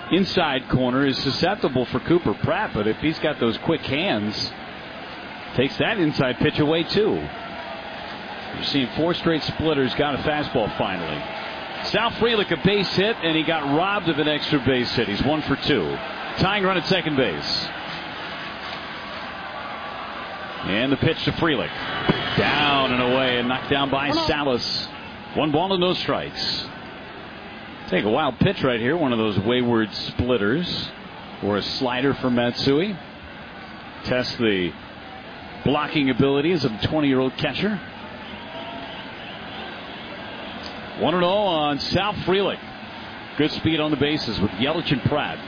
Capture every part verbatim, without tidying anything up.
inside corner is susceptible for Cooper Pratt, but if he's got those quick hands, takes that inside pitch away too. You're seeing four straight splitters, got a fastball finally. Sal Frelick a base hit, and he got robbed of an extra base hit. He's one for two. Tying run at second base. And the pitch to Frelick. Down and away and knocked down by Salas. One ball and no strikes. Take a wild pitch right here. One of those wayward splitters. Or a slider for Matsui. Test the blocking abilities of the twenty-year-old catcher. one and oh on Sal Frelick. Good speed on the bases with Yelich and Pratt.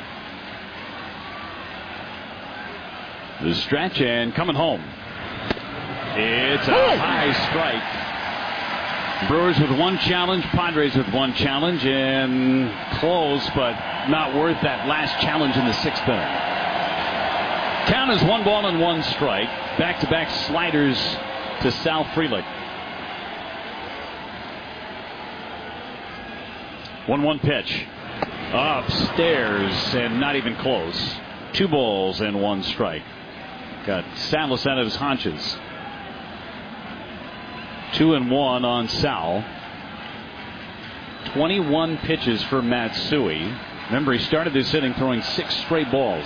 The stretch and coming home. It's a high strike. Brewers with one challenge, Padres with one challenge, and close, but not worth that last challenge in the sixth inning. Count is one ball and one strike. Back-to-back sliders to Sal Frelick. one one pitch. Upstairs and not even close. Two balls and one strike. Got Salas out of his haunches. Two and one on Sal. twenty-one pitches for Matsui. Remember, he started this inning throwing six straight balls.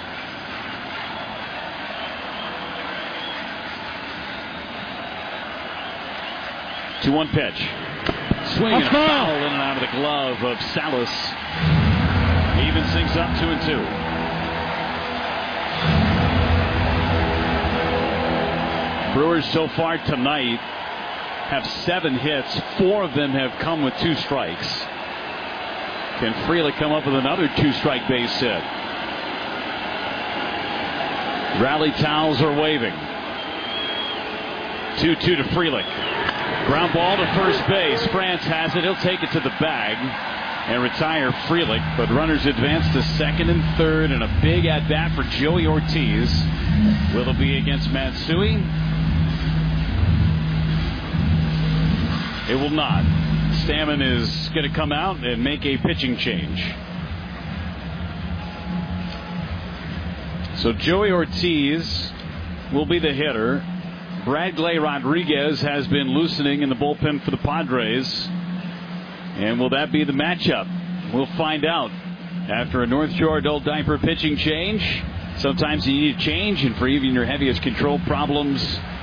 two one pitch. Swing and a foul in and out of the glove of Salas. Even sinks up two and two. Brewers so far tonight have seven hits. Four of them have come with two strikes. Can Frelick come up with another two-strike base hit? Rally towels are waving. two two to Frelick. Ground ball to first base. France has it. He'll take it to the bag and retire Frelick. But runners advance to second and third, and a big at-bat for Joey Ortiz. Will it be against Matsui? It will not. Stammen is going to come out and make a pitching change. So Joey Ortiz will be the hitter. Bradley Rodriguez has been loosening in the bullpen for the Padres. And will that be the matchup? We'll find out after a North Shore adult diaper pitching change. Sometimes you need a change, and for even your heaviest control problems,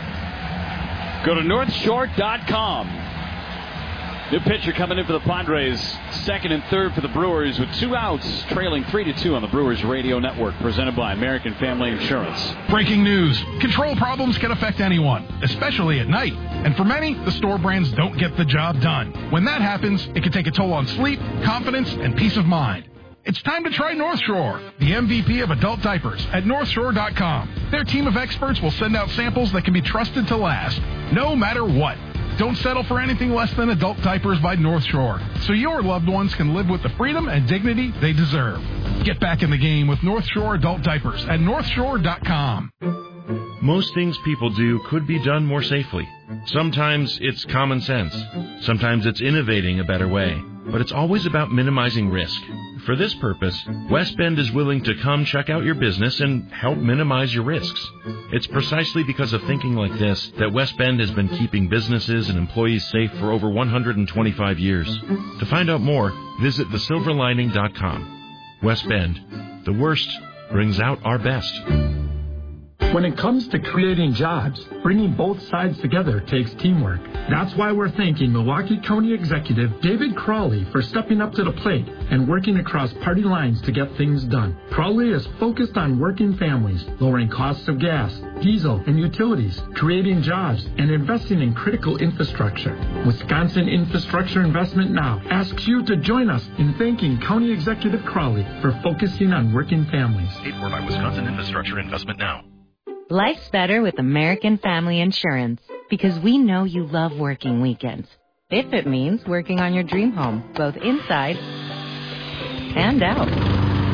go to north shore dot com. New pitcher coming in for the Padres. Second and third for the Brewers with two outs, trailing three to two on the Brewers Radio Network, presented by American Family Insurance. Breaking news. Control problems can affect anyone, especially at night. And for many, the store brands don't get the job done. When that happens, it can take a toll on sleep, confidence, and peace of mind. It's time to try North Shore, the M V P of adult diapers, at north shore dot com. Their team of experts will send out samples that can be trusted to last, no matter what. Don't settle for anything less than adult diapers by North Shore, so your loved ones can live with the freedom and dignity they deserve. Get back in the game with North Shore adult diapers at north shore dot com. Most things people do could be done more safely. Sometimes it's common sense. Sometimes it's innovating a better way. But it's always about minimizing risk. For this purpose, West Bend is willing to come check out your business and help minimize your risks. It's precisely because of thinking like this that West Bend has been keeping businesses and employees safe for over one hundred twenty-five years. To find out more, visit the silver lining dot com. West Bend, the worst brings out our best. When it comes to creating jobs, bringing both sides together takes teamwork. That's why we're thanking Milwaukee County Executive David Crawley for stepping up to the plate and working across party lines to get things done. Crawley is focused on working families, lowering costs of gas, diesel, and utilities, creating jobs, and investing in critical infrastructure. Wisconsin Infrastructure Investment Now asks you to join us in thanking County Executive Crawley for focusing on working families. Paid for by Wisconsin Infrastructure Investment Now. Life's better with American Family Insurance because we know you love working weekends. If it means working on your dream home, both inside and out.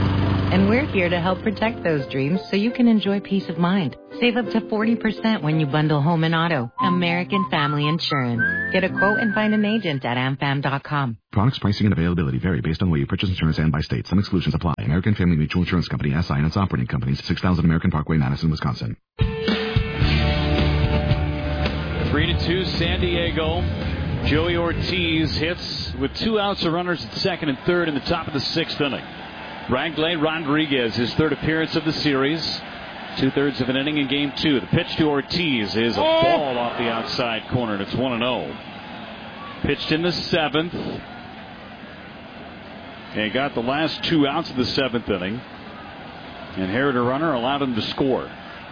And we're here to help protect those dreams so you can enjoy peace of mind. Save up to forty percent when you bundle home and auto. American Family Insurance. Get a quote and find an agent at am fam dot com. Products, pricing, and availability vary based on where you purchase insurance and by state. Some exclusions apply. American Family Mutual Insurance Company, S I and its operating companies, six thousand American Parkway, Madison, Wisconsin. three to two, San Diego. Joey Ortiz hits with two outs of runners at second and third in the top of the sixth inning. Bradley Rodriguez, his third appearance of the series. Two-thirds of an inning in game two. The pitch to Ortiz is a ball off the outside corner, and it's one and oh. Pitched in the seventh. And got the last two outs of the seventh inning. Inherited a runner, allowed him to score.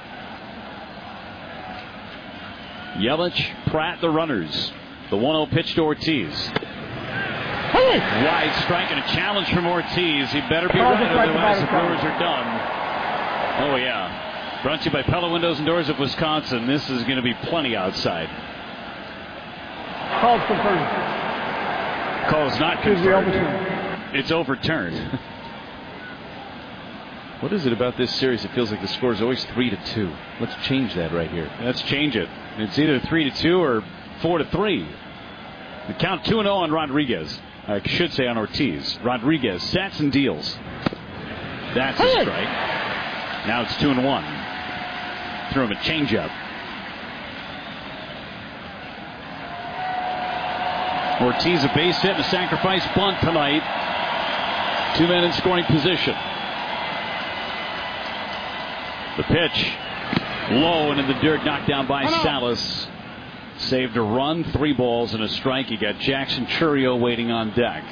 Yelich, Pratt, the runners. The one oh pitch to Ortiz. Wide strike and a challenge from Ortiz. He better be right, otherwise the Brewers are done. Oh, yeah. Brought to you by Pella Windows and Doors of Wisconsin. This is going to be plenty outside. Call's confirmed. Call is not confirmed. It's overturned. What is it about this series? It feels like the score is always three to two. Let's change that right here. Let's change it. It's either three to two or four to three. The count two and zero on Rodriguez. I should say on Ortiz. Rodriguez sets and deals. That's a strike. Now it's two and one. Threw him a changeup. Ortiz a base hit and a sacrifice bunt tonight. Two men in scoring position. The pitch low and in the dirt, knocked down by Salas. Saved a run, three balls and a strike. You got Jackson Chourio waiting on deck.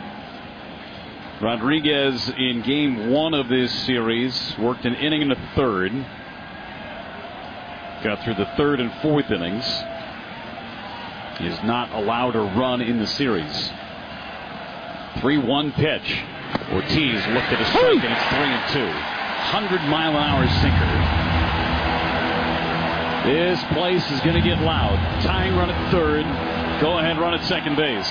Rodriguez in game one of this series worked an inning and a third. Got through the third and fourth innings. He is not allowed a run in the series. three one pitch. Ortiz looked at a strike and it's three and two. one hundred mile an hour sinker. This place is going to get loud. Tying run at third. Go ahead run at second base.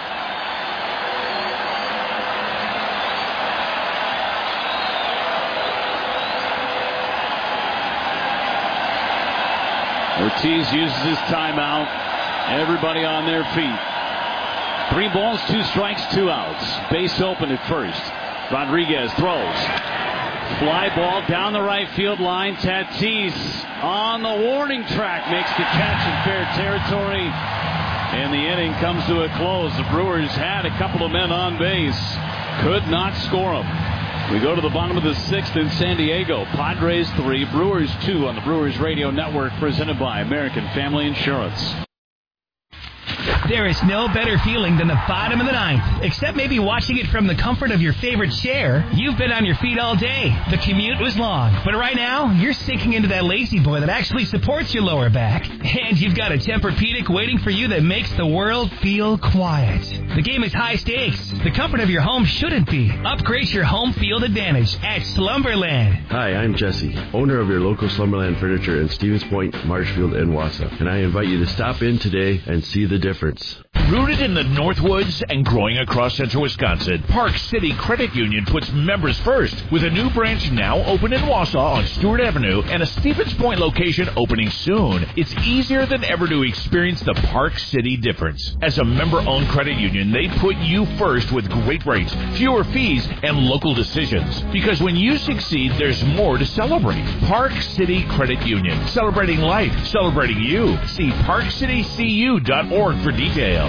Ortiz uses his timeout. Everybody on their feet. Three balls, two strikes, two outs. Base open at first. Rodriguez throws. Fly ball down the right field line. Tatis on the warning track makes the catch in fair territory. And the inning comes to a close. The Brewers had a couple of men on base. Could not score them. We go to the bottom of the sixth in San Diego. Padres three, Brewers two on the Brewers Radio Network, presented by American Family Insurance. There is no better feeling than the bottom of the ninth, except maybe watching it from the comfort of your favorite chair. You've been on your feet all day. The commute was long, but right now, you're sinking into that lazy boy that actually supports your lower back. And you've got a Tempur-Pedic waiting for you that makes the world feel quiet. The game is high stakes. The comfort of your home shouldn't be. Upgrade your home field advantage at Slumberland. Hi, I'm Jesse, owner of your local Slumberland Furniture in Stevens Point, Marshfield, and Wausau. And I invite you to stop in today and see the difference. Rooted in the Northwoods and growing across central Wisconsin, Park City Credit Union puts members first with a new branch now open in Wausau on Stewart Avenue and a Stevens Point location opening soon. It's easier than ever to experience the Park City difference. As a member-owned credit union, they put you first with great rates, fewer fees, and local decisions. Because when you succeed, there's more to celebrate. Park City Credit Union. Celebrating life. Celebrating you. See park city c u dot org for details.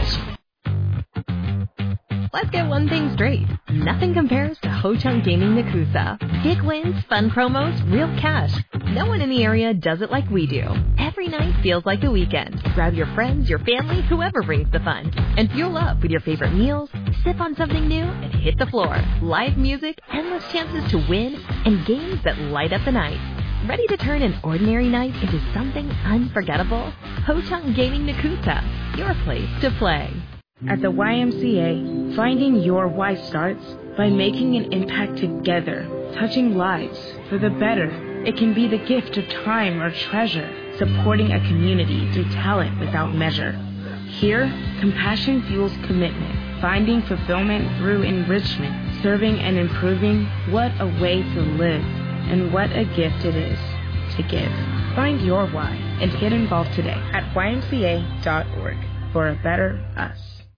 Let's get one thing straight. Nothing compares to Ho-Chunk Gaming Nakusa. Big wins, fun promos, real cash. No one in the area does it like we do. Every night feels like the weekend. Grab your friends, your family, whoever brings the fun. And fuel up with your favorite meals, sip on something new, and hit the floor. Live music, endless chances to win, and games that light up the night. Ready to turn an ordinary night into something unforgettable? Ho-Chunk Gaming Nakusa, your place to play. At the Y M C A, finding your why starts by making an impact together, touching lives for the better. It can be the gift of time or treasure, supporting a community through talent without measure. Here, compassion fuels commitment, finding fulfillment through enrichment, serving and improving, what a way to live, and what a gift it is to give. Find your why and get involved today at Y M C A dot org for a better us.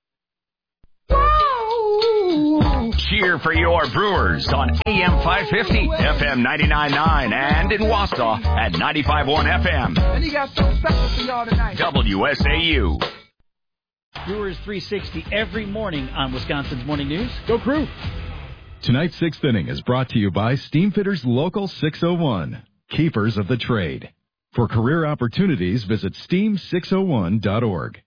Cheer for your Brewers on A M five fifty, F M ninety-nine point nine, and in Wausau at ninety-five point one F M. And he got something special for y'all tonight. W S A U. Brewers three sixty every morning on Wisconsin's Morning News. Go Crew! Tonight's sixth inning is brought to you by Steamfitters Local six oh one, Keepers of the Trade. For career opportunities, visit steam six oh one dot org.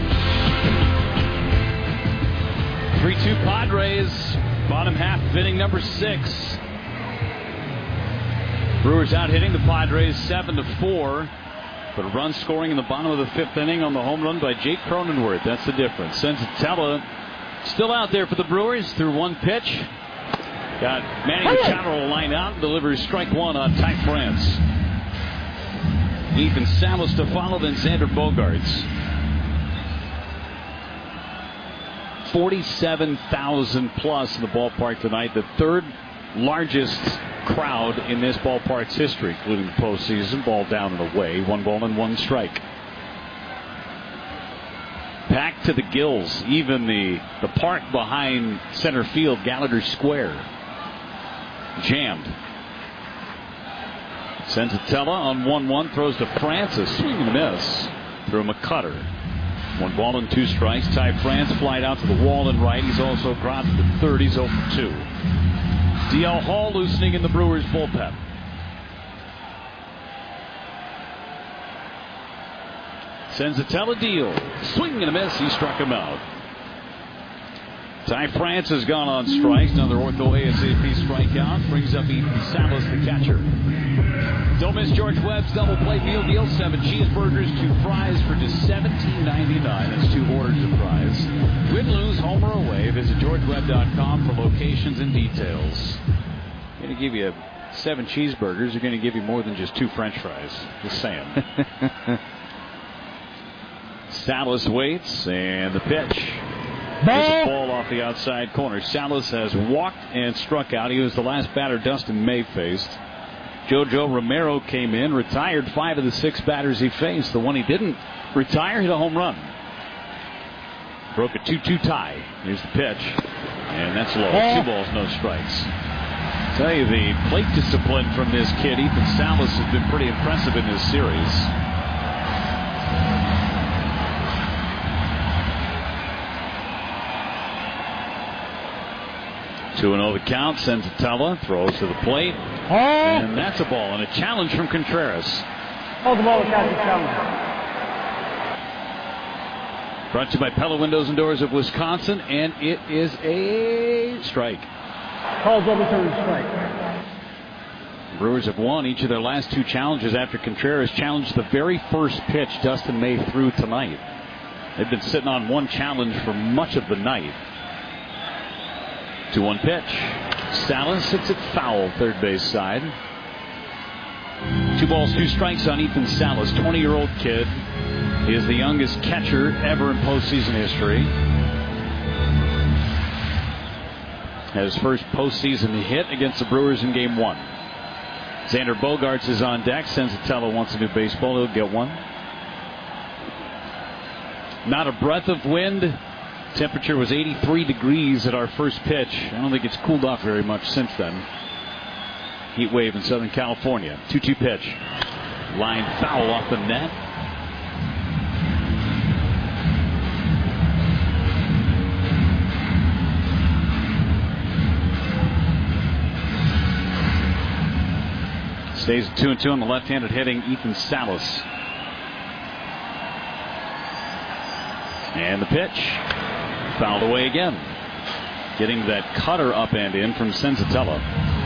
three two Padres, bottom half of inning number six. Brewers out hitting the Padres seven to four. But a run scoring in the bottom of the fifth inning on the home run by Jake Cronenworth. That's the difference. Senzatella still out there for the Brewers through one pitch. Got Manny Machado lined out and delivers strike one on Ty France. Ethan Salas to follow, then Xander Bogaerts. forty-seven thousand plus in the ballpark tonight. The third largest crowd in this ballpark's history, including the postseason. Ball down and away. One ball and one strike. Packed to the gills. Even the, the park behind center field, Gallagher Square, jammed. Senzatella on one one, throws to Francis. Swing and a miss. Through McCutter. One ball and two strikes. Ty France flied out to the wall and right. He's also grounded to third. He's oh for two. D L Hall loosening in the Brewers bullpen. Senzatella deal. Swing and a miss. He struck him out. Ty France has gone on strikes. Another ortho A S A P strikeout. Brings up Ethan Salas, the catcher. Don't miss George Webb's double play meal deal. Seven cheeseburgers, two fries for just seventeen ninety-nine. That's two orders of fries. Win, lose, home or away. Visit george webb dot com for locations and details. Going to give you seven cheeseburgers. They're going to give you more than just two French fries. Just saying. Salas waits, and the pitch. There's a ball off the outside corner. Salas has walked and struck out. He was the last batter Dustin May faced. Jojo Romero came in, retired five of the six batters he faced. The one he didn't retire hit a home run. Broke a two two tie. Here's the pitch. And that's low. Two balls, no strikes. I'll tell you, the plate discipline from this kid, Ethan Salas, has been pretty impressive in this series. two and oh the count. Senzatella throws to the plate. Oh. And that's a ball. And a challenge from Contreras. Hold the ball, catch the challenge. Brought to you by Pella Windows and Doors of Wisconsin. And it is a strike. Calls overturned strike. Brewers have won each of their last two challenges after Contreras challenged the very first pitch Dustin May threw tonight. They've been sitting on one challenge for much of the night. two one pitch. Salas hits it foul, third base side. Two balls, two strikes on Ethan Salas. twenty-year-old kid. He is the youngest catcher ever in postseason history. Had his first postseason hit against the Brewers in game one. Xander Bogaerts is on deck. Senzatella wants a new baseball. He'll get one. Not a breath of wind. Temperature was eighty-three degrees at our first pitch. I don't think it's cooled off very much since then. Heat wave in Southern California. two two pitch. Line foul off the net. Stays at two and two on the left-handed hitting Ethan Salas. And the pitch. Fouled away again. Getting that cutter up and in from Senzatella.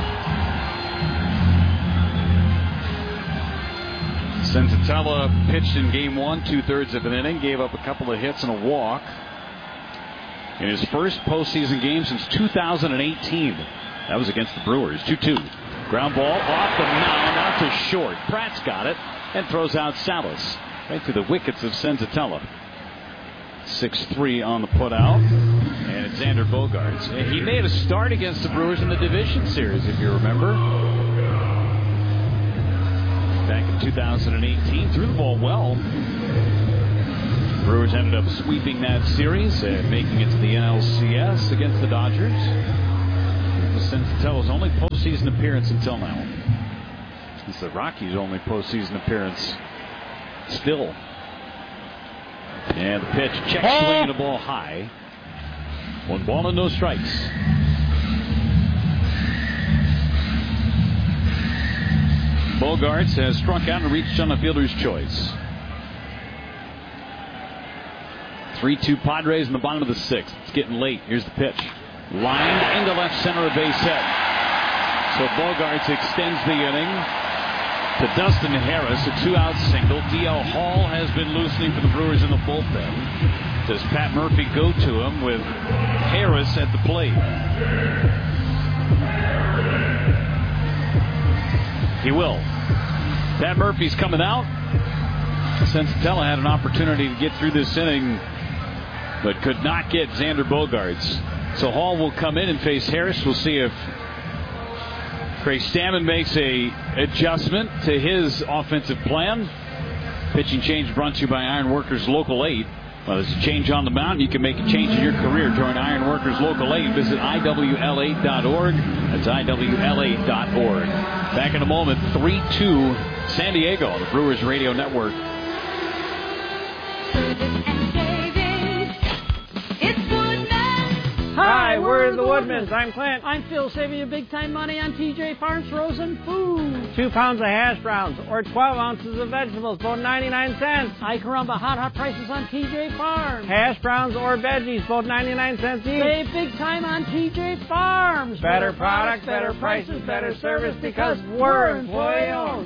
Senzatella pitched in game one, two-thirds of an inning, gave up a couple of hits and a walk. In his first postseason game since two thousand eighteen. That was against the Brewers. two two. Ground ball off the mound, out to short. Pratt's got it and throws out Salas. Right through the wickets of Senzatella. six three on the putout. And Xander Bogaerts. And he made a start against the Brewers in the division series, if you remember. Back in two thousand eighteen, threw the ball well. Brewers ended up sweeping that series and making it to the N L C S against the Dodgers. Senzatello's only postseason appearance until now. It's the Rockies' only postseason appearance still. And the pitch, check swing, the ball high. One ball and no strikes. Bogaerts has struck out and reached on the fielder's choice. three two Padres in the bottom of the sixth. It's getting late. Here's the pitch. Lined into left center, a base hit. So Bogaerts extends the inning to Dustin Harris, a two-out single. D L Hall has been loosening for the Brewers in the bullpen. Does Pat Murphy go to him with Harris at the plate? He will. Pat Murphy's coming out. Senzatella had an opportunity to get through this inning, but could not get Xander Bogaerts. So Hall will come in and face Harris. We'll see if Craig Stammen makes a adjustment to his offensive plan. Pitching change brought to you by Iron Workers Local eight. Well, there's a change on the mound. You can make a change in your career. Join Iron Workers Local eight. Visit I W L eight dot org. That's I W L eight dot org. Back in a moment, three two San Diego on the Brewers Radio Network. Hi, we're the Woodmans. I'm Clint. I'm Phil, saving you big time money on T J Farms frozen food. Two pounds of hash browns or twelve ounces of vegetables, both ninety-nine cents. Hi, Caramba, hot, hot prices on T J Farms. Hash browns or veggies, both ninety-nine cents each. Save big time on T J Farms. Better, better products, better prices, better service because we're employee owned.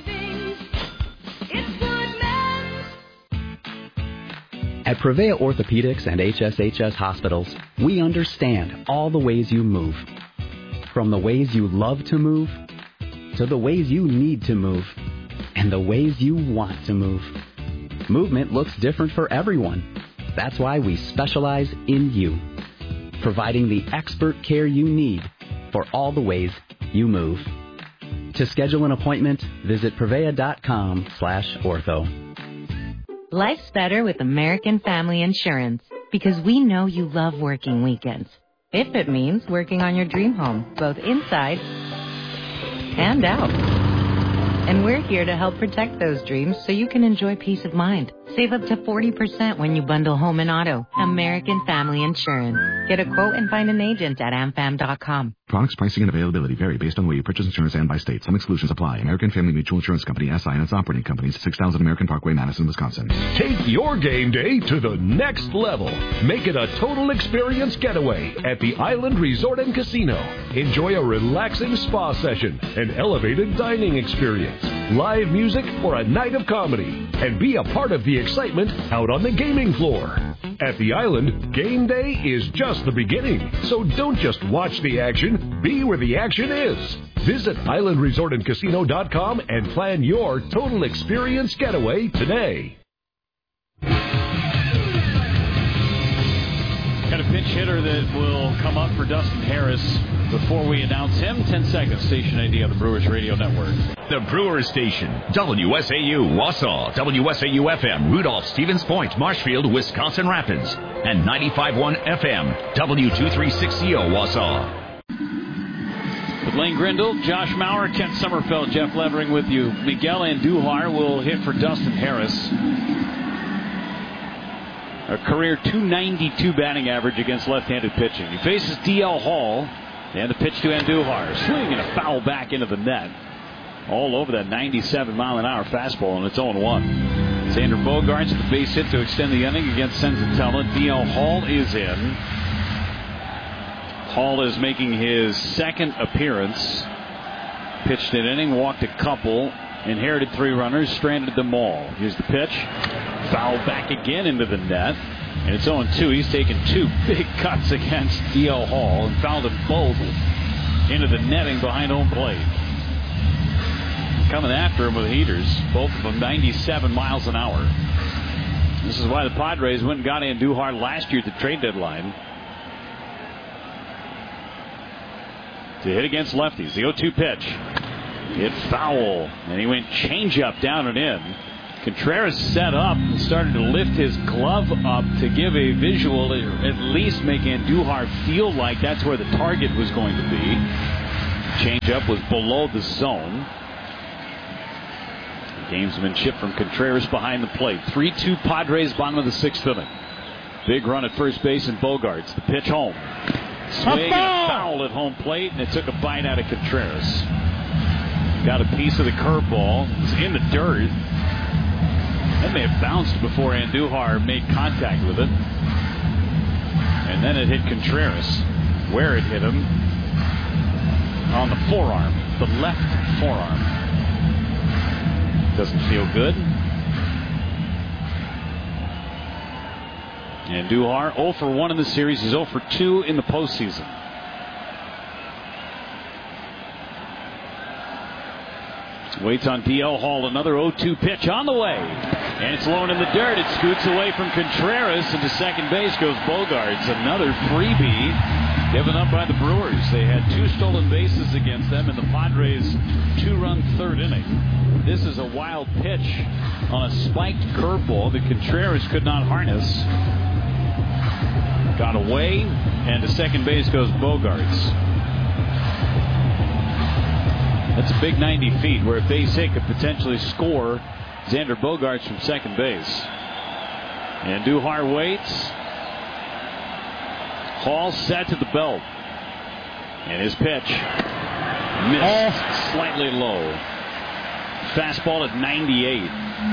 At Prevea Orthopedics and H S H S Hospitals, we understand all the ways you move. From the ways you love to move, to the ways you need to move, and the ways you want to move. Movement looks different for everyone. That's why we specialize in you, providing the expert care you need for all the ways you move. To schedule an appointment, visit Prevea.com slash ortho. Life's better with American Family Insurance because we know you love working weekends. If it means working on your dream home, both inside and out. And we're here to help protect those dreams so you can enjoy peace of mind. Save up to forty percent when you bundle home and auto. American Family Insurance. Get a quote and find an agent at am fam dot com. Products, pricing, and availability vary based on where you purchase insurance and by state. Some exclusions apply. American Family Mutual Insurance Company, S I and its operating companies, six thousand American Parkway, Madison, Wisconsin. Take your game day to the next level. Make it a total experience getaway at the Island Resort and Casino. Enjoy a relaxing spa session, an elevated dining experience, live music, or a night of comedy. And be a part of the excitement out on the gaming floor. At the Island, game day is just the beginning. So don't just watch the action, be where the action is. Visit island resort and casino dot com and plan your total experience getaway today. Got a pinch hitter that will come up for Dustin Harris before we announce him. ten seconds, station I D on the Brewers Radio Network. The Brewers Station, W S A U, Wausau, W S A U F M, Rudolph, Stevens Point, Marshfield, Wisconsin Rapids, and ninety-five point one F M, W two thirty-six C O, Wausau. With Lane Grindle, Josh Maurer, Kent Sommerfeld, Jeff Levering with you. Miguel Andujar will hit for Dustin Harris. A career two ninety-two batting average against left-handed pitching. He faces D L Hall, and the pitch to Andujar. Swing and a foul back into the net. All over that ninety-seven mile an hour fastball, and it's oh one. Xander Bogaerts with the base hit to extend the inning against Senzatella. D L Hall is in. Hall is making his second appearance. Pitched an inning, walked a couple, inherited three runners, stranded them all. Here's the pitch. Foul back again into the net. And it's oh two. He's taken two big cuts against D L Hall and fouled them both into the netting behind home plate. Coming after him with heaters, both of them ninety-seven miles an hour. This is why the Padres went and got Andujar last year at the trade deadline. to hit against lefties. The oh two pitch. Hit foul. And he went changeup down and in. Contreras set up and started to lift his glove up to give a visual, or at least make Andujar feel like that's where the target was going to be. Changeup was below the zone. Gamesmanship from Contreras behind the plate. three two Padres, bottom of the sixth inning. Big run at first base and Bogaerts. The pitch home. Swing and a foul at home plate, and it took a bite out of Contreras. Got a piece of the curveball. It was in the dirt. That may have bounced before Andujar made contact with it. And then it hit Contreras. Where it hit him? On the forearm. The left forearm. Doesn't feel good. Andujar oh for one in the series. He's oh for two in the postseason. Waits on D L Hall. Another oh two pitch on the way. And it's low in the dirt. It scoots away from Contreras. And to second base goes Bogaerts. Another freebie given up by the Brewers. They had two stolen bases against them in the Padres' two-run third inning. This is a wild pitch on a spiked curveball that Contreras could not harness. Got away. And to second base goes Bogaerts. That's a big ninety feet where a base hit could potentially score Xander Bogaerts from second base. Andujar waits. Hall set to the belt. And his pitch missed slightly low. Fastball at ninety-eight.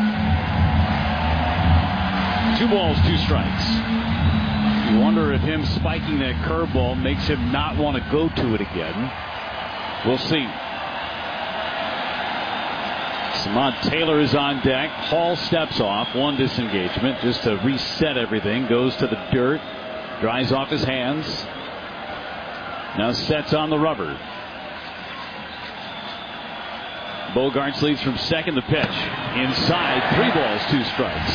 Two balls, two strikes. You wonder if him spiking that curveball makes him not want to go to it again. We'll see. Samad Taylor is on deck. Hall steps off. One disengagement just to reset everything. Goes to the dirt. Dries off his hands. Now sets on the rubber. Bogaerts leads from second. The pitch. Inside. Three balls, two strikes.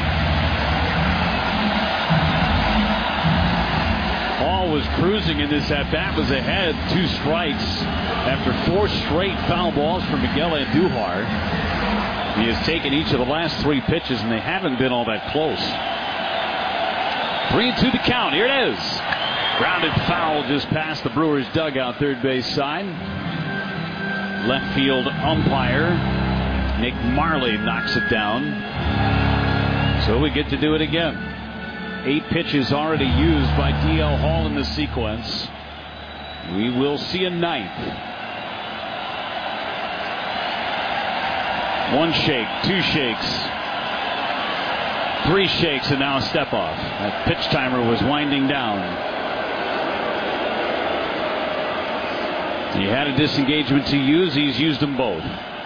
Hall was cruising in this at-bat. Was ahead. Two strikes after four straight foul balls from Miguel Andujar. He has taken each of the last three pitches, and they haven't been all that close. Three and two to count. Here it is. Grounded foul just past the Brewers' dugout, third base side. Left field umpire Nick Marley knocks it down. So we get to do it again. Eight pitches already used by D L Hall in the sequence. We will see a ninth. One shake, two shakes, three shakes, and now a step off. That pitch timer was winding down. He had a disengagement to use. He's used them both.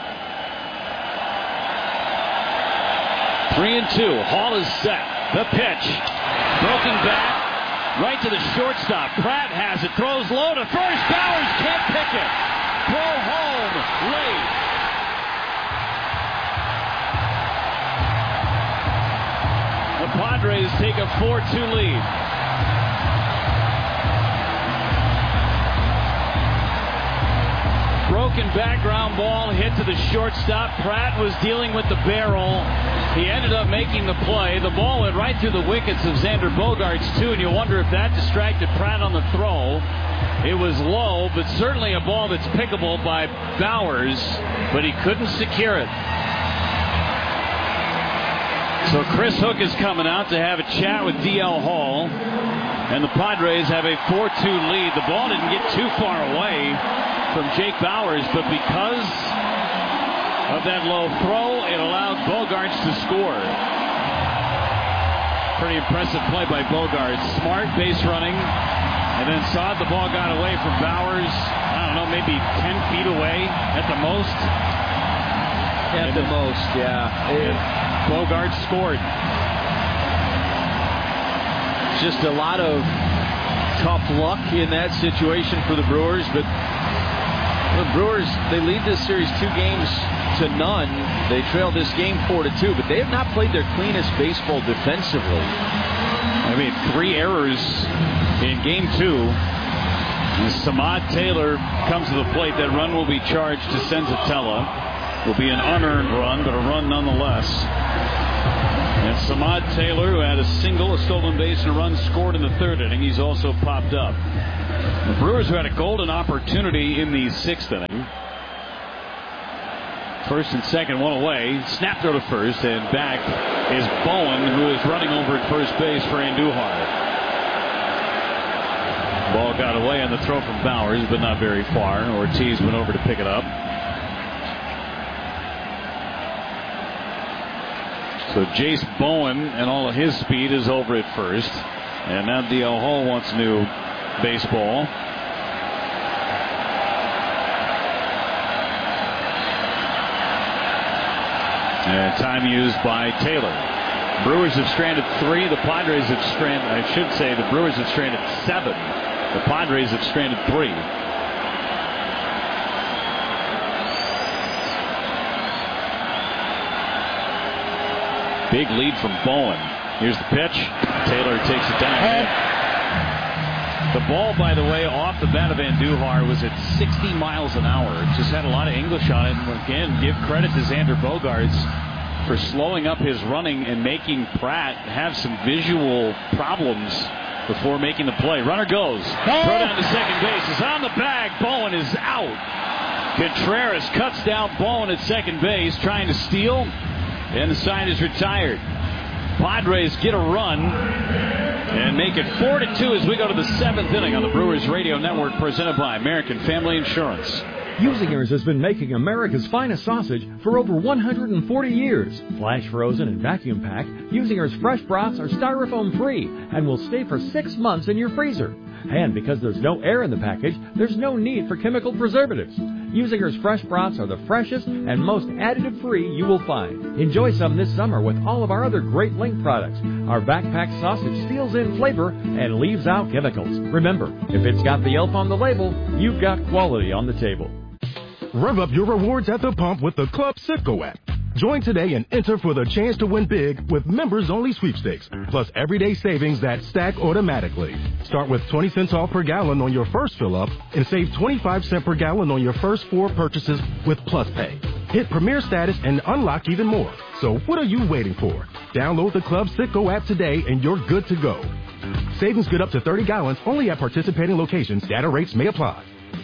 Three and two. Hall is set. The pitch. Broken back. Right to the shortstop. Pratt has it. Throws low to first. Bowers can't pick it. Throw home late. The Padres take a four two lead. Broken background ball hit to the shortstop. Pratt was dealing with the barrel. He ended up making the play. The ball went right through the wickets of Xander Bogaerts, too, and you wonder if that distracted Pratt on the throw. It was low, but certainly a ball that's pickable by Bowers, but he couldn't secure it. So Chris Hook is coming out to have a chat with D L Hall, and the Padres have a four two lead. The ball didn't get too far away from Jake Bowers, but because of that low throw, it allowed Bogaerts to score. Pretty impressive play by Bogaerts. Smart base running, and then saw the ball got away from Bowers. I don't know, maybe ten feet away at the most. At the most, yeah. And Bogaerts scored. Just a lot of tough luck in that situation for the Brewers, but the Brewers, they lead this series two games to none. They trail this game four to two, but they have not played their cleanest baseball defensively. I mean, three errors in game two. As Samad Taylor comes to the plate, that run will be charged to Senzatella. Will be an unearned run, but a run nonetheless. And Samad Taylor, who had a single, a stolen base, and a run scored in the third inning, he's also popped up. The Brewers, who had a golden opportunity in the sixth inning. First and second, one away. Snap throw to first, and back is Bowen, who is running over at first base for Andujar. Ball got away on the throw from Bowers, but not very far. Ortiz went over to pick it up. So Jace Bowen and all of his speed is over at first. And now D L Hall wants new baseball. And time used by Taylor. Brewers have stranded three. The Padres have stranded, I should say, the Brewers have stranded seven. The Padres have stranded three. Big lead from Bowen. Here's the pitch. Taylor takes it down. The ball, by the way, off the bat of Andujar was at sixty miles an hour. It just had a lot of English on it. And again, give credit to Xander Bogaerts for slowing up his running and making Pratt have some visual problems before making the play. Runner goes. Throw down to second base. Is on the bag. Bowen is out. Contreras cuts down Bowen at second base, trying to steal. And the side is retired. Padres get a run and make it four to two as we go to the seventh inning on the Brewers Radio Network, presented by American Family Insurance. Usingers has been making America's finest sausage for over one hundred forty years. Flash frozen and vacuum packed, Usingers fresh broths are styrofoam free and will stay for six months in your freezer. And because there's no air in the package, there's no need for chemical preservatives. Usingers fresh broths are the freshest and most additive-free you will find. Enjoy some this summer with all of our other great Link products. Our backpack sausage steals in flavor and leaves out chemicals. Remember, if it's got the elf on the label, you've got quality on the table. Rev up your rewards at the pump with the Club Citgo app. Join today and enter for the chance to win big with members-only sweepstakes, plus everyday savings that stack automatically. Start with twenty cents off per gallon on your first fill-up and save twenty-five cents per gallon on your first four purchases with Plus Pay. Hit Premier status and unlock even more. So what are you waiting for? Download the Club Citgo app today and you're good to go. Savings good up to thirty gallons only at participating locations. Data rates may apply.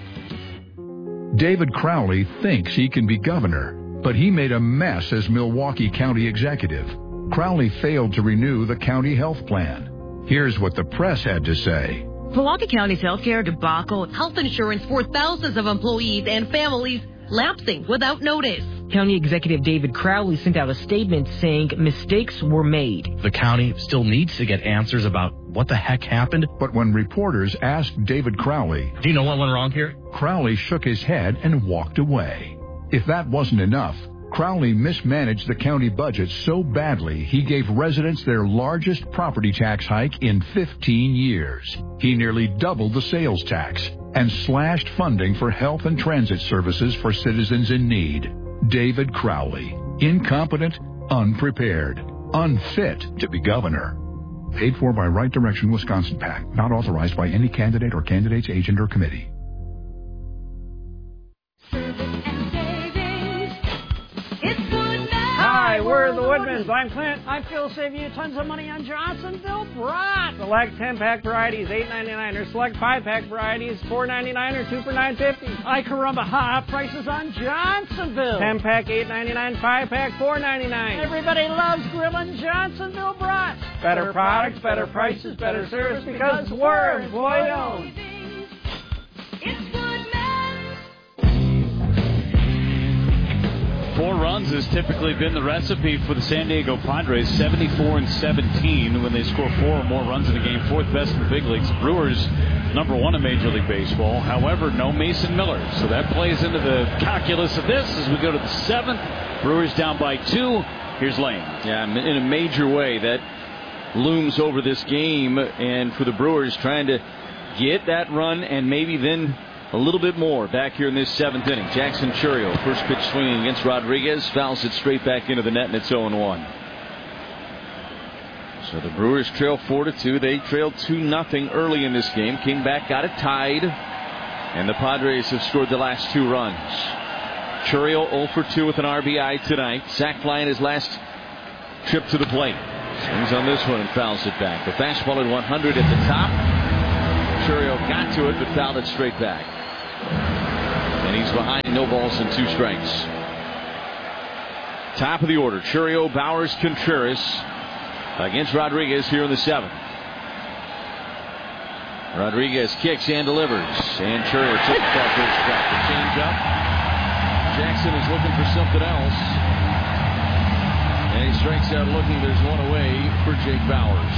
David Crowley thinks he can be governor, but he made a mess as Milwaukee County executive. Crowley failed to renew the county health plan. Here's what the press had to say. Milwaukee County's healthcare debacle, health insurance for thousands of employees and families lapsing without notice. County Executive David Crowley sent out a statement saying mistakes were made. The county still needs to get answers about what the heck happened. But when reporters asked David Crowley, do you know what went wrong here? Crowley shook his head and walked away. If that wasn't enough, Crowley mismanaged the county budget so badly he gave residents their largest property tax hike in fifteen years. He nearly doubled the sales tax and slashed funding for health and transit services for citizens in need. David Crowley, incompetent, unprepared, unfit to be governor. Paid for by Right Direction Wisconsin PAC, not authorized by any candidate or candidate's agent or committee. Hi, we're the Woodmans. I'm Clint. I feel save you tons of money on Johnsonville Brats. Select ten-pack varieties, eight ninety-nine, or select five-pack varieties, four ninety-nine, or two for nine fifty. I caramba, hot prices on Johnsonville. ten-pack, eight ninety-nine, five-pack, four ninety-nine. Everybody loves grilling Johnsonville Brats. Better, better products, better prices, better service, because we're employee-owned. Four runs has typically been the recipe for the San Diego Padres, seventy-four and seventeen when they score four or more runs in a game, fourth best in the big leagues. Brewers, number one in Major League Baseball. However, no Mason Miller, so that plays into the calculus of this as we go to the seventh. Brewers down by two. Here's Lane. Yeah, in a major way that looms over this game, and for the Brewers trying to get that run and maybe then a little bit more back here in this seventh inning. Jackson Churio, first pitch swinging against Rodriguez, fouls it straight back into the net, and it's oh and one. So the Brewers trail four to two. They trailed two nothing early in this game, came back, got it tied And the Padres have scored the last two runs. Chourio oh for two with an R B I tonight. Sack fly in his last trip to the plate. Swings on this one and fouls it back. The fastball at one hundred at the top. Chourio got to it but fouled it straight back. And he's behind, no balls and two strikes. Top of the order, Chourio, Bowers, Contreras against Rodriguez here in the seventh. Rodriguez kicks and delivers. And Chourio took the ball to his track. The change up. Jackson is looking for something else. And he strikes out looking. There's one away for Jake Bowers.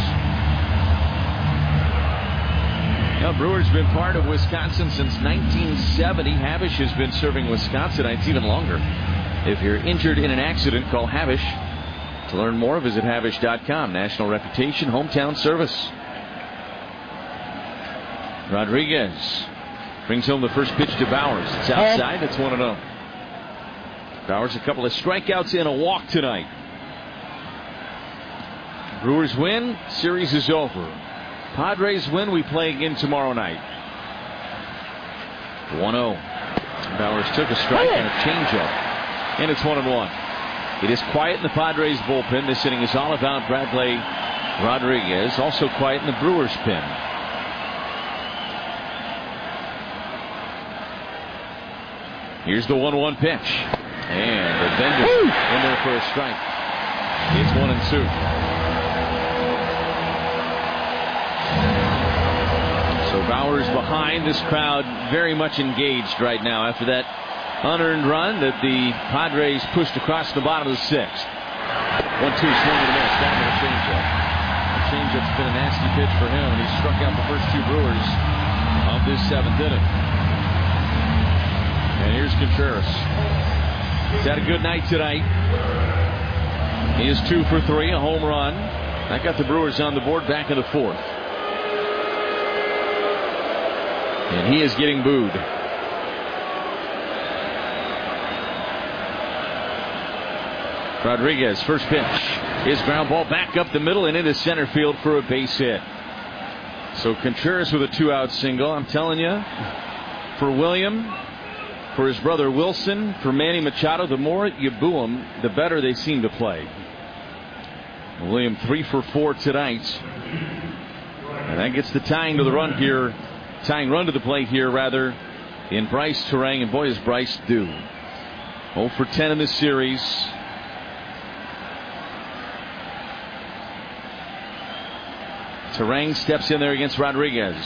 Now, Brewers been part of Wisconsin since nineteen seventy. Havish has been serving Wisconsinites even longer. If you're injured in an accident, call Havish. To learn more, visit Havish dot com. National reputation, hometown service. Rodriguez brings home the first pitch to Bowers. It's outside. It's one and oh. Bowers a couple of strikeouts and a walk tonight. Brewers win. Series is over. Padres win. We play again tomorrow night. one oh. Bowers took a strike and a changeup. And it's one and one. It is quiet in the Padres bullpen. This inning is all about Bradley Rodriguez. Also quiet in the Brewers pen. Here's the one one pitch. And the Bender in there for a strike. It's one and two. So Bowers behind. This crowd very much engaged right now after that unearned run that the Padres pushed across the bottom of the sixth. one two swing and a miss. Down to the changeup. The changeup's been a nasty pitch for him, and he struck out the first two Brewers of this seventh inning. And here's Contreras. He's had a good night tonight. He is two for three, a home run. That got the Brewers on the board back in the fourth. And he is getting booed. Rodriguez, first pitch. His ground ball back up the middle and into center field for a base hit. So Contreras with a two-out single. I'm telling you, for William, for his brother Wilson, for Manny Machado, the more you boo them, the better they seem to play. William three for four tonight. And that gets the tying to the run here, tying run to the plate here, rather, in Bryce Turang. And boy, is Bryce due. oh for ten in this series. Turang steps in there against Rodriguez.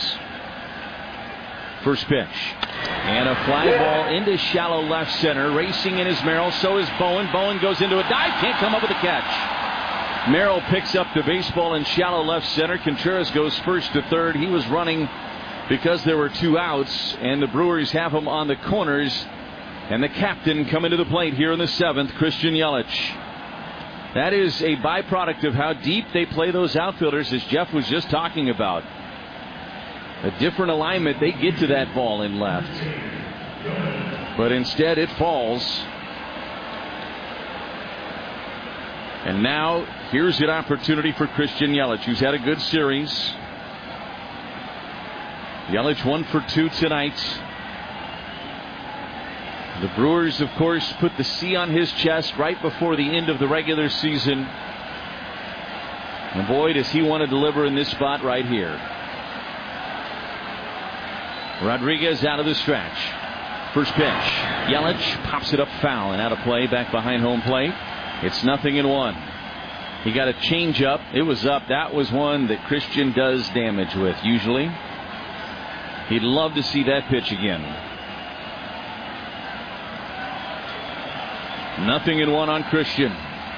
First pitch. And a fly ball into shallow left center. Racing in is Merrill. So is Bowen. Bowen goes into a dive. Can't come up with a catch. Merrill picks up the baseball in shallow left center. Contreras goes first to third. He was running because there were two outs. And the Brewers have him on the corners. And the captain coming to the plate here in the seventh, Christian Yelich. That is a byproduct of how deep they play those outfielders, as Jeff was just talking about. A different alignment, they get to that ball in left. But instead it falls. And now here's an opportunity for Christian Yelich, who's had a good series. Yelich one for two tonight. The Brewers, of course, put the C on his chest right before the end of the regular season. And boy, does he want to deliver in this spot right here. Rodriguez out of the stretch. First pitch. Yelich pops it up foul and out of play back behind home plate. It's nothing in one. He got a change up. It was up. That was one that Christian does damage with usually. He'd love to see that pitch again. Nothing in one on Christian.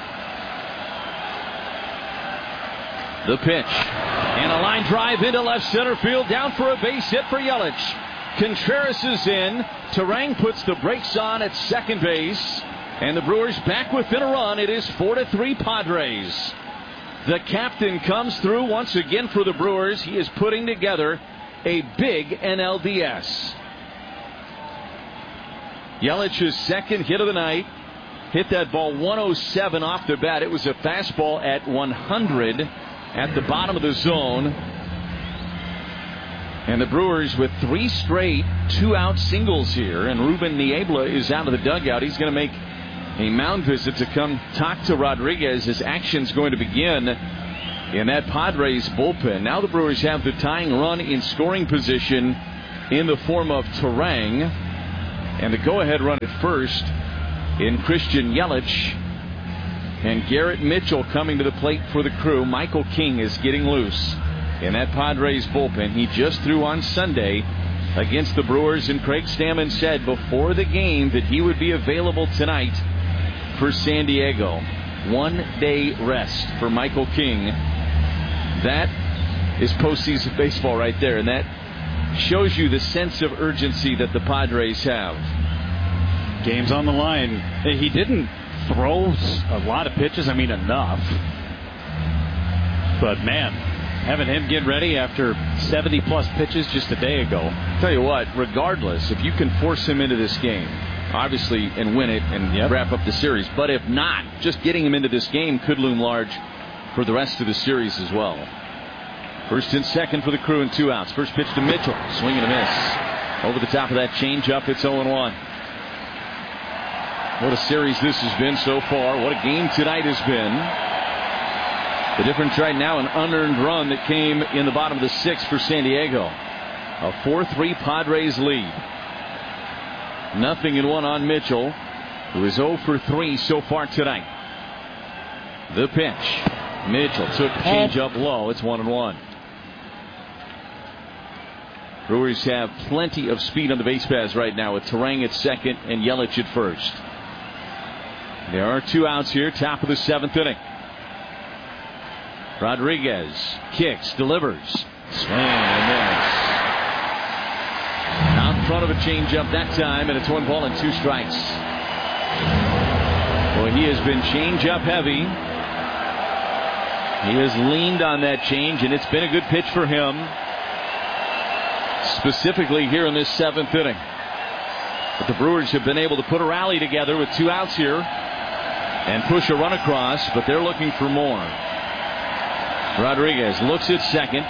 The pitch. And a line drive into left center field. Down for a base hit for Yelich. Contreras is in. Turang puts the brakes on at second base. And the Brewers back within a run. It is four to three Padres. The captain comes through once again for the Brewers. He is putting together a big N L D S. Yelich's second hit of the night. Hit that ball one oh seven off the bat. It was a fastball at one hundred at the bottom of the zone. And the Brewers with three straight two-out singles here. And Ruben Niebla is out of the dugout. He's going to make a mound visit to come talk to Rodriguez as action's going to begin in that Padres bullpen. Now the Brewers have the tying run in scoring position in the form of Terang. And the go-ahead run at first in Christian Yelich. And Garrett Mitchell coming to the plate for the Crew. Michael King is getting loose in that Padres bullpen. He just threw on Sunday against the Brewers, and Craig Stammen said before the game that he would be available tonight for San Diego. One day rest for Michael King. That is postseason baseball right there, and that shows you the sense of urgency that the Padres have. Game's on the line. He didn't throw a lot of pitches, I mean enough. But man, having him get ready after seventy plus pitches just a day ago. Tell you what, regardless, if you can force him into this game, obviously, and win it and yep. wrap up the series, but if not, just getting him into this game could loom large for the rest of the series as well. First and second for the Crew and two outs. First pitch to Mitchell. Swing and a miss. Over the top of that changeup, it's oh and one. What a series this has been so far. What a game tonight has been. The difference right now, an unearned run that came in the bottom of the sixth for San Diego. A four three Padres lead. Nothing in one on Mitchell, who is oh for three so far tonight. The pitch. Mitchell took the change up low. It's one and one. Brewers have plenty of speed on the base paths right now with Terang at second and Yelich at first. There are two outs here, top of the seventh inning. Rodriguez kicks, delivers. Swing and miss. Out in front of a changeup that time, and it's one ball and two strikes. Boy, he has been changeup heavy. He has leaned on that change, and it's been a good pitch for him. Specifically here in this seventh inning. But the Brewers have been able to put a rally together with two outs here and push a run across, but they're looking for more. Rodriguez looks at second.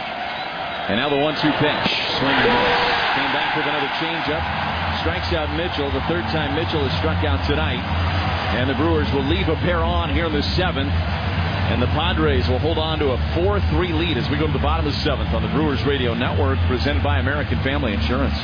And now the one two pitch. Swing and miss. Came back with another changeup. Strikes out Mitchell. The third time Mitchell has struck out tonight. And the Brewers will leave a pair on here in the seventh. And the Padres will hold on to a four three lead as we go to the bottom of the seventh on the Brewers Radio Network, presented by American Family Insurance.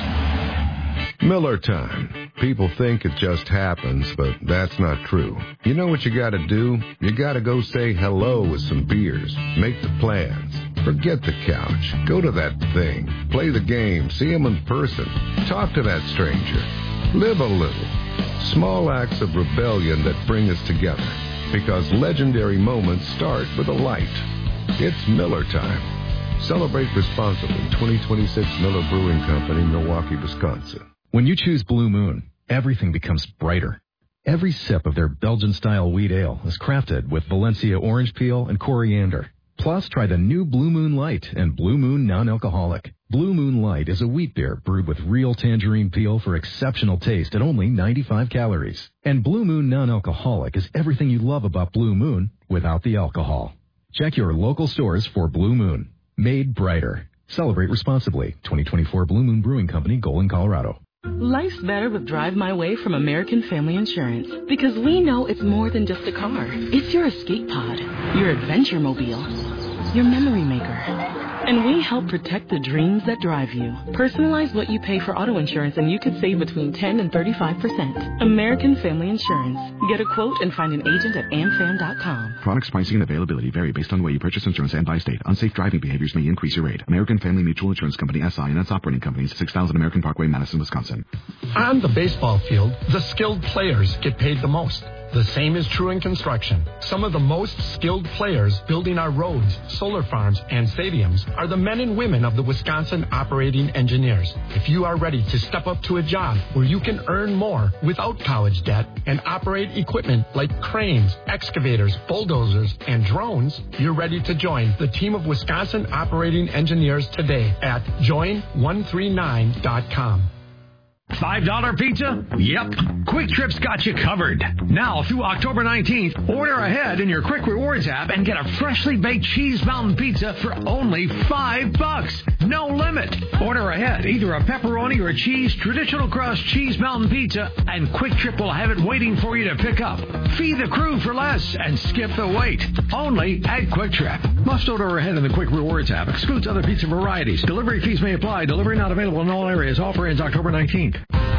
Miller time. People think it just happens, but that's not true. You know what you gotta do? You gotta go say hello with some beers. Make the plans. Forget the couch. Go to that thing. Play the game. See him in person. Talk to that stranger. Live a little. Small acts of rebellion that bring us together. Because legendary moments start with a light. It's Miller time. Celebrate responsibly. twenty twenty-six Miller Brewing Company, Milwaukee, Wisconsin. When you choose Blue Moon, everything becomes brighter. Every sip of their Belgian-style wheat ale is crafted with Valencia orange peel and coriander. Plus, try the new Blue Moon Light and Blue Moon Non-Alcoholic. Blue Moon Light is a wheat beer brewed with real tangerine peel for exceptional taste at only ninety-five calories. And Blue Moon Non-Alcoholic is everything you love about Blue Moon without the alcohol. Check your local stores for Blue Moon. Made brighter. Celebrate responsibly. twenty twenty-four Blue Moon Brewing Company, Golden, Colorado. Life's better with Drive My Way from American Family Insurance. Because we know it's more than just a car. It's your escape pod, your adventure mobile, your memory maker. And we help protect the dreams that drive you. Personalize what you pay for auto insurance and you could save between ten and thirty-five percent. American Family Insurance. Get a quote and find an agent at am fam dot com. Products, pricing, and availability vary based on the way you purchase insurance and by state. Unsafe driving behaviors may increase your rate. American Family Mutual Insurance Company, S I, and its operating companies, six thousand American Parkway, Madison, Wisconsin. On the baseball field, the skilled players get paid the most. The same is true in construction. Some of the most skilled players building our roads, solar farms, and stadiums are the men and women of the Wisconsin Operating Engineers. If you are ready to step up to a job where you can earn more without college debt and operate equipment like cranes, excavators, bulldozers, and drones, you're ready to join the team of Wisconsin Operating Engineers today at join one three nine dot com. five dollar pizza? Yep. Quick Trip's got you covered. Now through October nineteenth, order ahead in your Quick Rewards app and get a freshly baked cheese mountain pizza for only five bucks. no limit. Order ahead, either a pepperoni or a cheese, traditional crust, cheese mountain pizza, and Quick Trip will have it waiting for you to pick up. Feed the crew for less and skip the wait. Only at Quick Trip. Must order ahead in the Quick Rewards app. Excludes other pizza varieties. Delivery fees may apply. Delivery not available in all areas. Offer ends October nineteenth.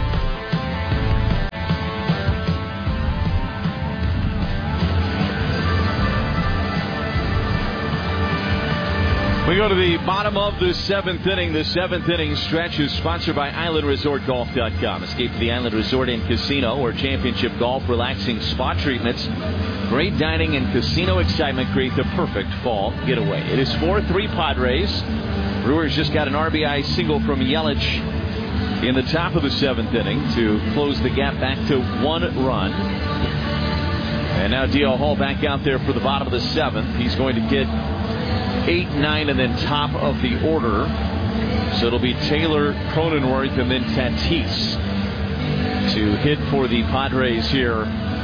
We go to the bottom of the seventh inning. The seventh inning stretch is sponsored by Island Resort Golf dot com. Escape to the Island Resort and Casino, where championship golf, relaxing spa treatments, great dining, and casino excitement create the perfect fall getaway. It is four three Padres. Brewers just got an R B I single from Yelich in the top of the seventh inning to close the gap back to one run. And now D L Hall back out there for the bottom of the seventh. He's going to get eight, nine, and then top of the order. So it'll be Taylor, Cronenworth, and then Tatis to hit for the Padres here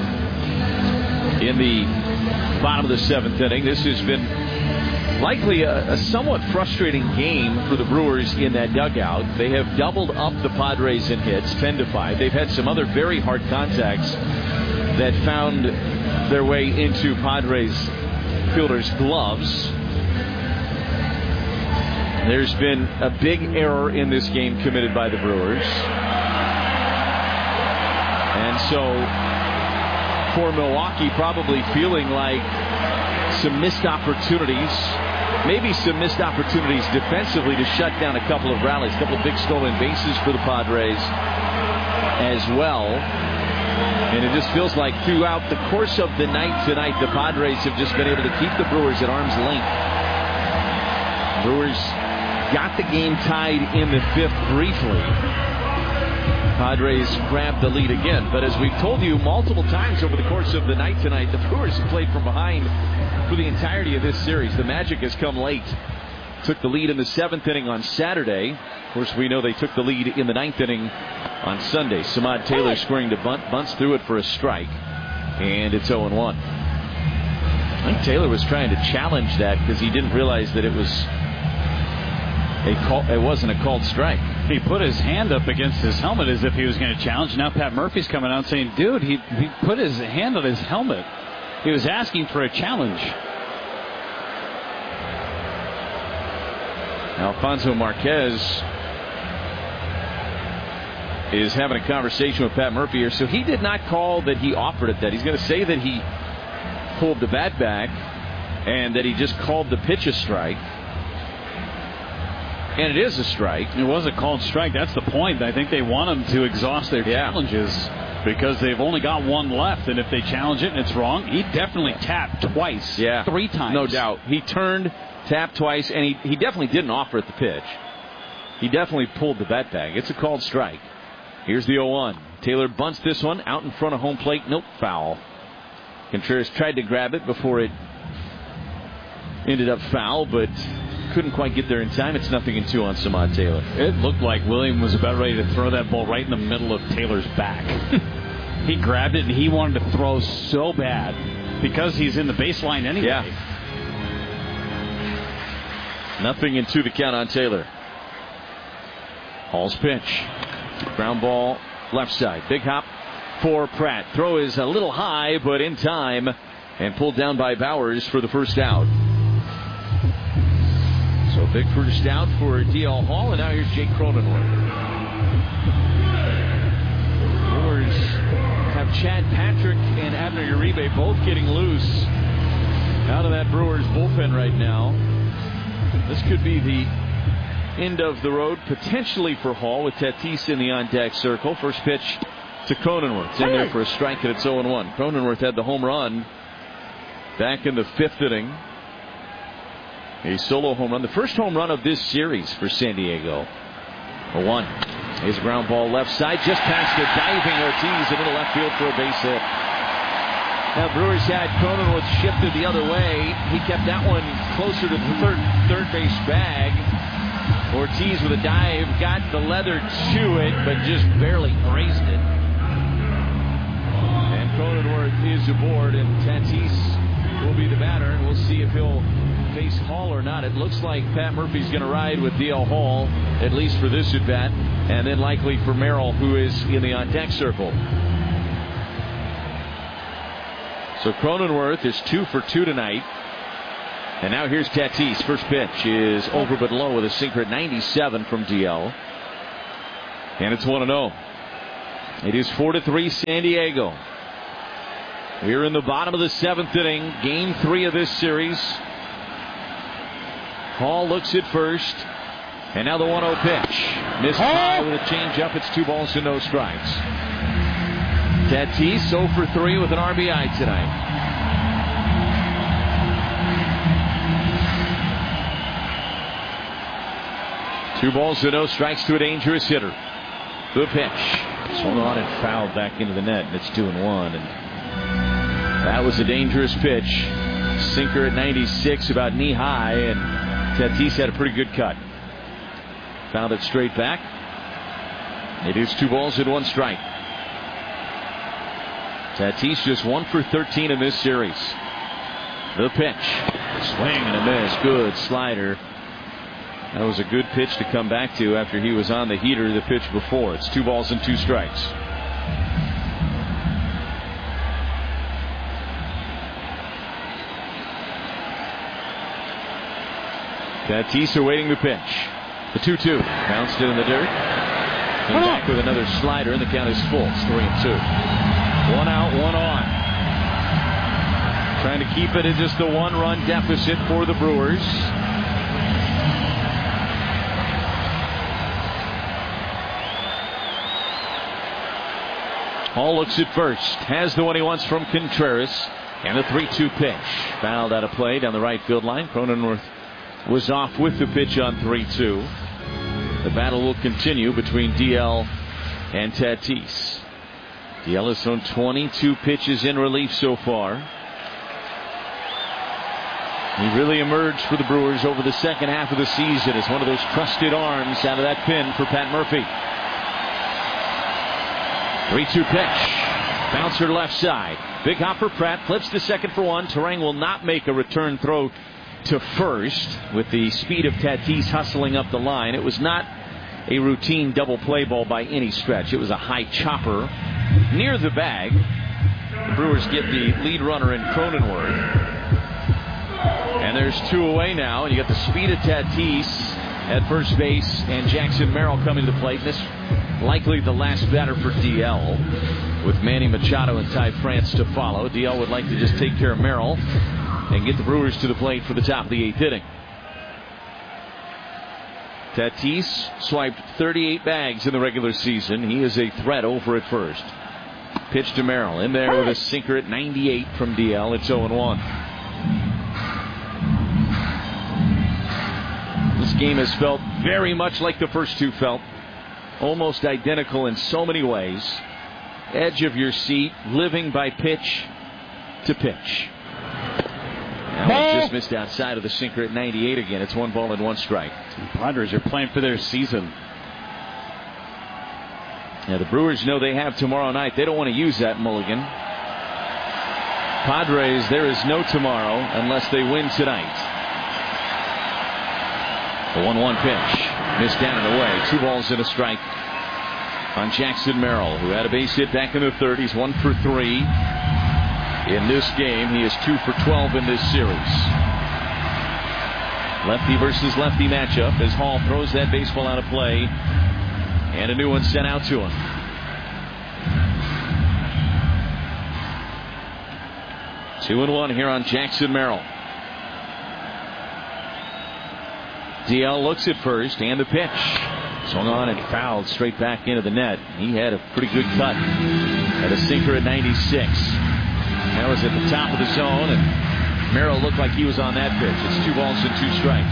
in the bottom of the seventh inning. This has been likely a, a somewhat frustrating game for the Brewers in that dugout. They have doubled up the Padres in hits, ten to five. They've had some other very hard contacts that found their way into Padres fielders' gloves. There's been a big error in this game committed by the Brewers. And so, for Milwaukee, probably feeling like some missed opportunities, maybe some missed opportunities defensively to shut down a couple of rallies, a couple of big stolen bases for the Padres as well. And it just feels like throughout the course of the night tonight, the Padres have just been able to keep the Brewers at arm's length. Brewers got the game tied in the fifth briefly. Padres grabbed the lead again. But as we've told you multiple times over the course of the night tonight, the Brewers have played from behind for the entirety of this series. The magic has come late. Took the lead in the seventh inning on Saturday. Of course, we know they took the lead in the ninth inning on Sunday. Samad Taylor scoring to bunt. Bunts through it for a strike. And it's oh and one. I think Taylor was trying to challenge that because he didn't realize that it was a call, it wasn't a called strike. He put his hand up against his helmet as if he was going to challenge. Now Pat Murphy's coming out saying, dude, he, he put his hand on his helmet. He was asking for a challenge. Alfonso Marquez is having a conversation with Pat Murphy here. So he did not call that he offered it that. He's going to say that he pulled the bat back and that he just called the pitch a strike. And it is a strike. It was a called strike. That's the point. I think they want him to exhaust their yeah. challenges because they've only got one left. And if they challenge it and it's wrong, he definitely tapped twice. Yeah. Three times. No doubt. He turned, tapped twice, and he, he definitely didn't offer at the pitch. He definitely pulled the bat back. It's a called strike. Here's the oh one. Taylor bunts this one out in front of home plate. Nope, foul. Contreras tried to grab it before it ended up foul, but couldn't quite get there in time. It's nothing in two on Samad Taylor. It looked like William was about ready to throw that ball right in the middle of Taylor's back. He grabbed it and he wanted to throw so bad because he's in the baseline anyway. Yeah. Nothing in two to count on Taylor. Hall's pitch. Ground ball left side. Big hop for Pratt. Throw is a little high, but in time and pulled down by Bowers for the first out. So big first out for D L Hall, and now here's Jake Cronenworth. Brewers have Chad Patrick and Abner Uribe both getting loose out of that Brewers bullpen right now. This could be the end of the road potentially for Hall with Tatis in the on-deck circle. First pitch to Cronenworth. It's in there for a strike, and it's oh and one. Cronenworth had the home run back in the fifth inning. A solo home run. The first home run of this series for San Diego. A one. Here's a ground ball left side. Just past the diving Ortiz into left field for a base hit. Now Brewers had Cronenworth shifted the other way. He kept that one closer to the third, third base bag. Ortiz with a dive. Got the leather to it, but just barely grazed it. And Cronenworth is aboard, and Tatis will be the batter, and we'll see if he'll face Hall or not. It looks like Pat Murphy's going to ride with D L Hall, at least for this at bat, and then likely for Merrill, who is in the on-deck circle. So Cronenworth is two for two tonight. And now here's Tatis. First pitch is over but low with a sinker at ninety-seven from D L. And it's one and oh. It is four to three San Diego. We're in the bottom of the seventh inning, game three of this series. Hall looks at first, and now the one oh pitch. Missed high with a changeup. It's two balls and no strikes. Tatis oh for three with an R B I tonight. Two balls and no strikes to a dangerous hitter. The pitch. Swung on and fouled back into the net, and it's two and one. And that was a dangerous pitch. Sinker at ninety-six, about knee high, and Tatis had a pretty good cut. Found it straight back. It is two balls and one strike. Tatis just one for thirteen in this series. The pitch. Swing and a miss. Good slider. That was a good pitch to come back to after he was on the heater the pitch before. It's two balls and two strikes. Tatis awaiting the pitch. The two two. Bounced it in the dirt. Came back with another slider, and the count is full. It's three and two. One out, one on. Trying to keep it at just the one-run deficit for the Brewers. Hall looks at first. Has the one he wants from Contreras. And the three two pitch. Fouled out of play down the right field line. Cronenworth was off with the pitch on three two. The battle will continue between D L and Tatis. D L has thrown twenty-two pitches in relief so far. He really emerged for the Brewers over the second half of the season as one of those trusted arms out of that pen for Pat Murphy. three two pitch. Bouncer left side. Big hop for Pratt. Flips to second for one. Terang will not make a return throw to first with the speed of Tatis hustling up the line. It was not a routine double play ball by any stretch. It was a high chopper near the bag. The Brewers get the lead runner in Cronenworth. And there's two away now. And you got the speed of Tatis at first base and Jackson Merrill coming to the plate. This likely the last batter for D L with Manny Machado and Ty France to follow. D L would like to just take care of Merrill and get the Brewers to the plate for the top of the eighth inning. Tatis swiped thirty-eight bags in the regular season. He is a threat over at first. Pitch to Merrill. In there with a sinker at ninety-eight from D L. It's oh and one. This game has felt very much like the first two felt. Almost identical in so many ways. Edge of your seat, living by pitch to pitch. Now he just missed outside of the sinker at ninety-eight again. It's one ball and one strike. The Padres are playing for their season. Yeah, the Brewers know they have tomorrow night. They don't want to use that mulligan. Padres, there is no tomorrow unless they win tonight. The one one pitch. Missed down and away. Two balls and a strike on Jackson Merrill, who had a base hit back in the thirties. One for three in this game. He is two for twelve in this series. Lefty versus lefty matchup as Hall throws that baseball out of play. And a new one sent out to him. Two and one here on Jackson Merrill. D L looks at first, and the pitch. Swung on and fouled straight back into the net. He had a pretty good cut at a sinker at ninety-six. That was at the top of the zone, and Merrill looked like he was on that pitch. It's two balls and two strikes.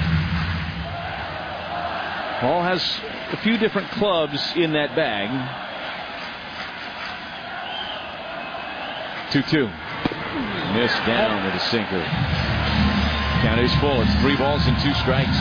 Hall has a few different clubs in that bag. two two. Missed down with a sinker. Count is full. It's three balls and two strikes.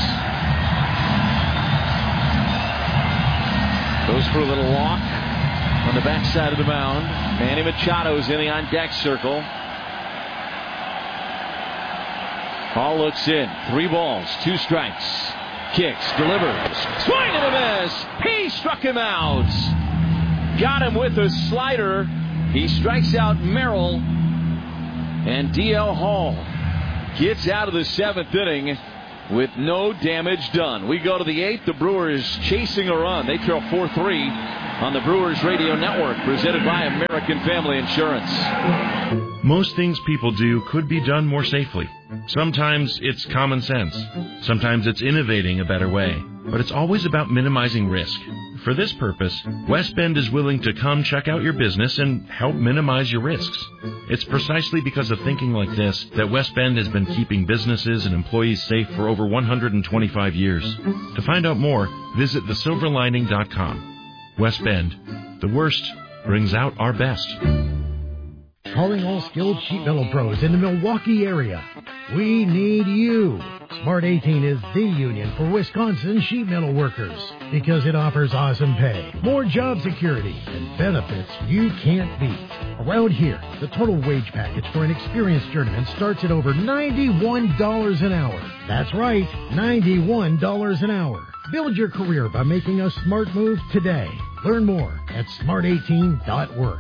Goes for a little walk on the backside of the mound. Manny Machado's in the on-deck circle. Hall looks in. Three balls, two strikes. Kicks, delivers. Swing and a miss. He struck him out. Got him with a slider. He strikes out Merrill. And D L Hall gets out of the seventh inning with no damage done. We go to the eighth. The Brewers chasing a run. They trail four three on the Brewers Radio Network, presented by American Family Insurance. Most things people do could be done more safely. Sometimes it's common sense. Sometimes it's innovating a better way. But it's always about minimizing risk. For this purpose, West Bend is willing to come check out your business and help minimize your risks. It's precisely because of thinking like this that West Bend has been keeping businesses and employees safe for over one hundred twenty-five years. To find out more, visit the silver lining dot com. West Bend, the worst brings out our best. Calling all skilled sheet metal pros in the Milwaukee area. We need you. Smart eighteen is the union for Wisconsin sheet metal workers because it offers awesome pay, more job security, and benefits you can't beat. Around here, the total wage package for an experienced journeyman starts at over ninety-one dollars an hour. That's right, ninety-one dollars an hour. Build your career by making a smart move today. Learn more at smart eighteen dot work.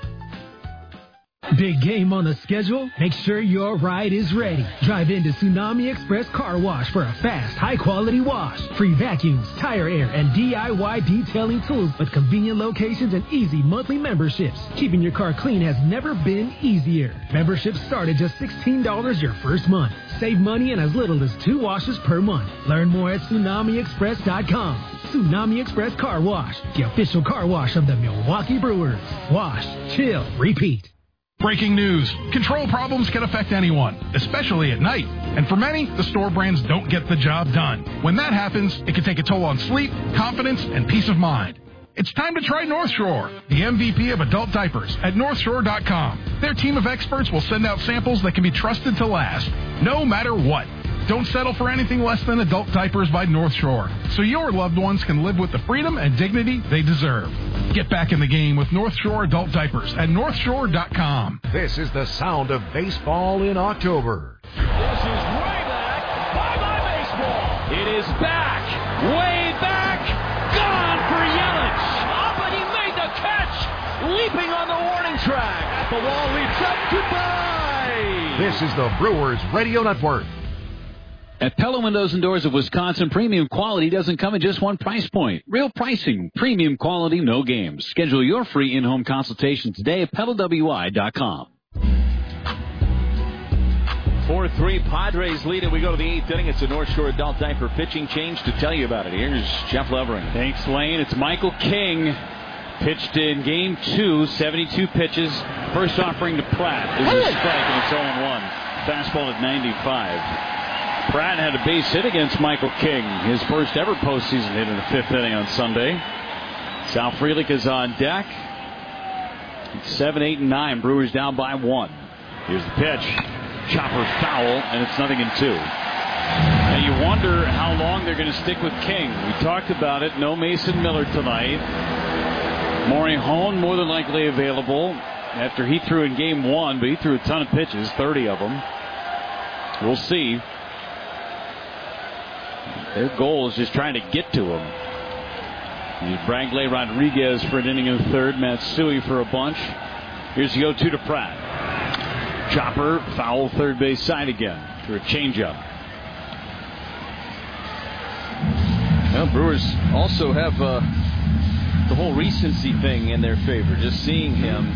Big game on the schedule? Make sure your ride is ready. Drive into Tsunami Express Car Wash for a fast, high-quality wash. Free vacuums, tire air, and D I Y detailing tools with convenient locations and easy monthly memberships. Keeping your car clean has never been easier. Memberships start at just sixteen dollars your first month. Save money in as little as two washes per month. Learn more at tsunami express dot com. Tsunami Express Car Wash, the official car wash of the Milwaukee Brewers. Wash, chill, repeat. Breaking news. Control problems can affect anyone, especially at night. And for many, the store brands don't get the job done. When that happens, it can take a toll on sleep, confidence, and peace of mind. It's time to try North Shore, the M V P of adult diapers at north shore dot com. Their team of experts will send out samples that can be trusted to last, no matter what. Don't settle for anything less than adult diapers by North Shore, so your loved ones can live with the freedom and dignity they deserve. Get back in the game with North Shore adult diapers at north shore dot com. This is the sound of baseball in October. This is way back. Bye-bye baseball. It is back. Way back. Gone for Yelich. Oh, but he made the catch. Leaping on the warning track. The wall leaps up. Goodbye. This is the Brewers Radio Network. At Pella Windows and Doors of Wisconsin, premium quality doesn't come at just one price point. Real pricing, premium quality, no games. Schedule your free in-home consultation today at pella w i dot com. four three Padres lead it. We go to the eighth inning. It's a North Shore adult diaper pitching change. To tell you about it, here's Jeff Levering. Thanks, Lane. It's Michael King. Pitched in game two, seventy-two pitches. First offering to Pratt. It was a strike, and it's oh and one. Fastball at ninety-five. Pratt had a base hit against Michael King, his first ever postseason hit in the fifth inning on Sunday. Sal Frelick is on deck. It's seven, eight, and nine. Brewers down by one. Here's the pitch. Chopper foul, and it's nothing in two. Now you wonder how long they're going to stick with King. We talked about it. No Mason Miller tonight. Maury Hone more than likely available after he threw in game one, but he threw a ton of pitches, thirty of them. We'll see. Their goal is just trying to get to him. Bradley Rodriguez for an inning in the third. Matsui for a bunch. Here's the oh two to Pratt. Chopper, foul third base side again for a changeup. Well, Brewers also have uh, the whole recency thing in their favor. Just seeing him.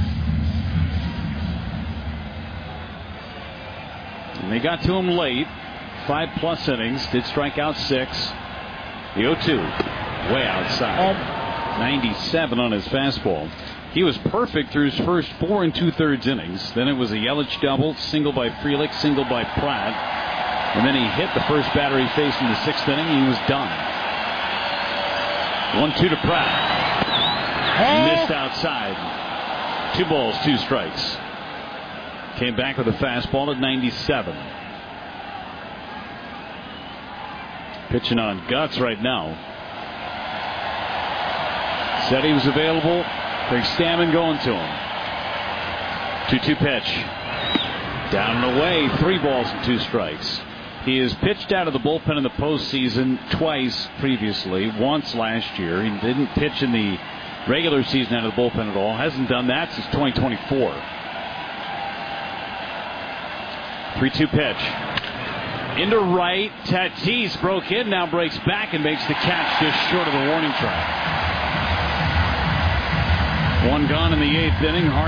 And they got to him late. Five plus innings, did strike out six. The oh two, way outside. ninety-seven on his fastball. He was perfect through his first four and two-thirds innings. Then it was a Yelich double, single by Frelick, single by Pratt. And then he hit the first batter he faced in the sixth inning. He was done. one two to Pratt. Missed outside. Two balls, two strikes. Came back with a fastball at ninety-seven. Pitching on guts right now. Said he was available. Craig Stammen going to him. two two pitch. Down and away. Three balls and two strikes. He has pitched out of the bullpen in the postseason twice previously, once last year. He didn't pitch in the regular season out of the bullpen at all. Hasn't done that since twenty twenty-four. three two pitch. Into right. Tatis broke in, now breaks back and makes the catch just short of the warning track. One gone in the eighth inning. Hard